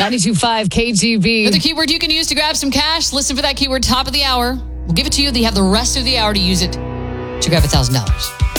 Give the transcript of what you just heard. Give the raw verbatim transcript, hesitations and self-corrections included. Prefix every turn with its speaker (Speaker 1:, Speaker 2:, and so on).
Speaker 1: ninety-two point five K G B.
Speaker 2: For the keyword you can use to grab some cash, listen for that keyword top of the hour. We'll give it to you. You have the rest of the hour to use it to grab one thousand dollars.